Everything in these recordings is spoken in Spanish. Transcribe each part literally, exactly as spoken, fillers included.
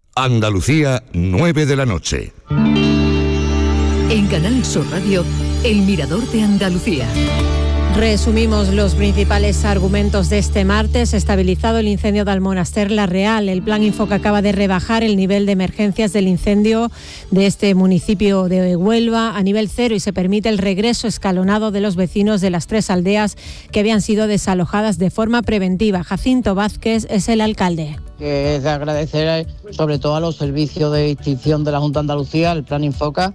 Andalucía, nueve de la noche. En Canal Sur Radio, El Mirador de Andalucía. Resumimos los principales argumentos de este martes. Estabilizado el incendio de Almonaster La Real. El Plan Infoca acaba de rebajar el nivel de emergencias del incendio de este municipio de Huelva a nivel cero y se permite el regreso escalonado de los vecinos de las tres aldeas que habían sido desalojadas de forma preventiva. Jacinto Vázquez es el alcalde. Que es de agradecer sobre todo a los servicios de extinción de la Junta de Andalucía, el Plan Infoca,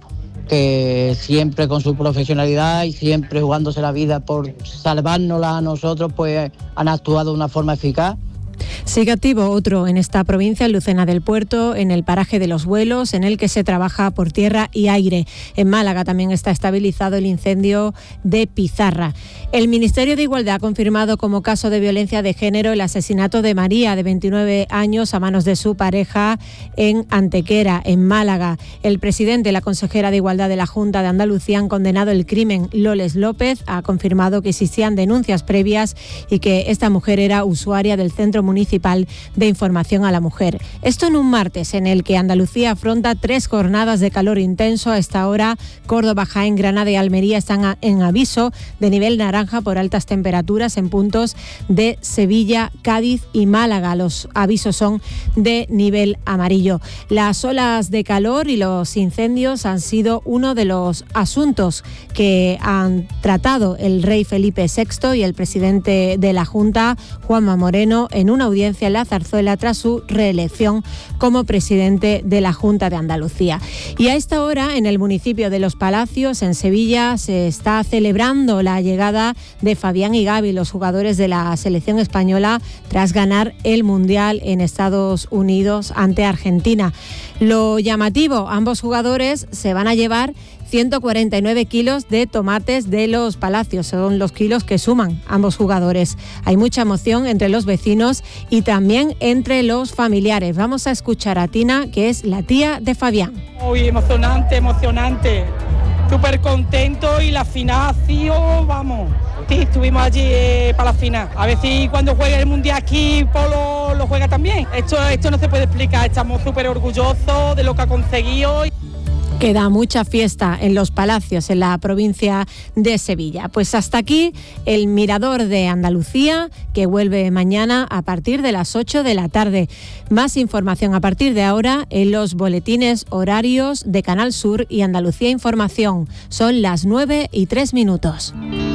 que siempre con su profesionalidad y siempre jugándose la vida por salvárnosla a nosotros, pues han actuado de una forma eficaz. Sigue activo otro en esta provincia, en Lucena del Puerto, en el paraje de Los Vuelos, en el que se trabaja por tierra y aire. En Málaga también está estabilizado el incendio de Pizarra. El Ministerio de Igualdad ha confirmado como caso de violencia de género el asesinato de María, de veintinueve años, a manos de su pareja en Antequera, en Málaga. El presidente y la consejera de Igualdad de la Junta de Andalucía han condenado el crimen. Loles López ha confirmado que existían denuncias previas y que esta mujer era usuaria del Centro Municipal de Información a la Mujer. Esto en un martes en el que Andalucía afronta tres jornadas de calor intenso. A esta hora, Córdoba, Jaén, Granada y Almería están a, en aviso de nivel naranja por altas temperaturas en puntos de Sevilla, Cádiz y Málaga. Los avisos son de nivel amarillo. Las olas de calor y los incendios han sido uno de los asuntos que han tratado el rey Felipe sexto y el presidente de la Junta, Juanma Moreno, en una audiencia en La Zarzuela tras su reelección como presidente de la Junta de Andalucía. Y a esta hora, en el municipio de Los Palacios, en Sevilla, se está celebrando la llegada de Fabián y Gavi, los jugadores de la selección española, tras ganar el Mundial en Estados Unidos ante Argentina. Lo llamativo, ambos jugadores se van a llevar ciento cuarenta y nueve kilos de tomates de Los Palacios. Son los kilos que suman ambos jugadores. Hay mucha emoción entre los vecinos y también entre los familiares. Vamos a escuchar a Tina, que es la tía de Fabián. Muy emocionante, emocionante. Súper contento y la final ha sido, vamos, sí, estuvimos allí eh, para la final. A ver si cuando juegue el Mundial aquí Polo lo juega también. Esto, esto no se puede explicar, estamos súper orgullosos de lo que ha conseguido. Queda mucha fiesta en Los Palacios, en la provincia de Sevilla. Pues hasta aquí el Mirador de Andalucía, que vuelve mañana a partir de las ocho de la tarde. Más información a partir de ahora en los boletines horarios de Canal Sur y Andalucía Información. Son las nueve y tres minutos.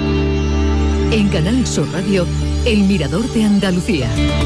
En Canal Sur Radio, el Mirador de Andalucía.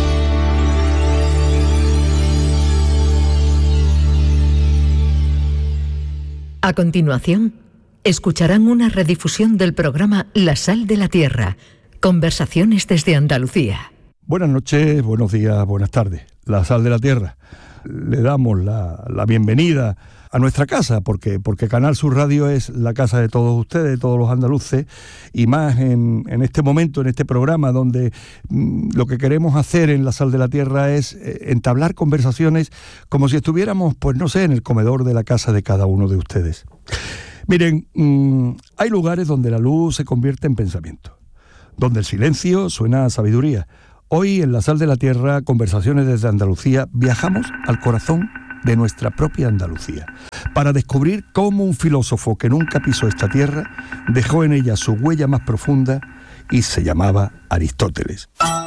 A continuación, escucharán una redifusión del programa La Sal de la Tierra, conversaciones desde Andalucía. Buenas noches, buenos días, buenas tardes. La Sal de la Tierra. Le damos la, la bienvenida a nuestra casa, porque, porque Canal Sur Radio es la casa de todos ustedes, de todos los andaluces, y más en, en este momento, en este programa, donde mmm, lo que queremos hacer en La Sal de la Tierra es eh, entablar conversaciones como si estuviéramos, pues no sé, en el comedor de la casa de cada uno de ustedes. Miren, mmm, hay lugares donde la luz se convierte en pensamiento, donde el silencio suena a sabiduría. Hoy en La Sal de la Tierra, conversaciones desde Andalucía, viajamos al corazón de nuestra propia Andalucía, para descubrir cómo un filósofo que nunca pisó esta tierra dejó en ella su huella más profunda y se llamaba Aristóteles.